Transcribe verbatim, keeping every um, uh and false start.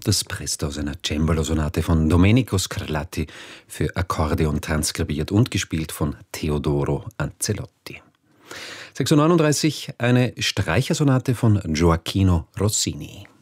Das Presto aus einer Cembalo-Sonate von Domenico Scarlatti für Akkordeon transkribiert und gespielt von Teodoro Ancelotti. sechs Uhr neununddreißig, eine Streichersonate von Gioachino Rossini.